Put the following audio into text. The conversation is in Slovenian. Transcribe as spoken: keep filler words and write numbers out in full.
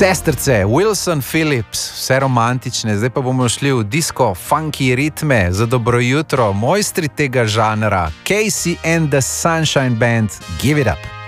Sestrce, Wilson Phillips, vse romantične, zdaj pa bomo šli v disco, funky ritme, za dobro jutro, mojstri tega žanra, Casey and the Sunshine Band, Give It Up.